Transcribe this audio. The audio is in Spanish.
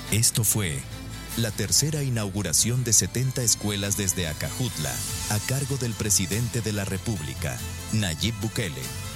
Esto fue la tercera inauguración de 70 escuelas desde Acajutla, a cargo del presidente de la República, Nayib Bukele.